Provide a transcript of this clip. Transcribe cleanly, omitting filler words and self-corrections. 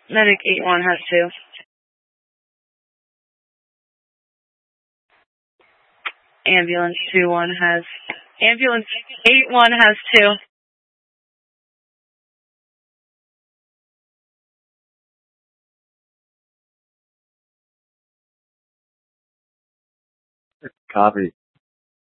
Medic 8-1 has 2. Ambulance 2-1 has... Ambulance 8-1 has 2. Copy.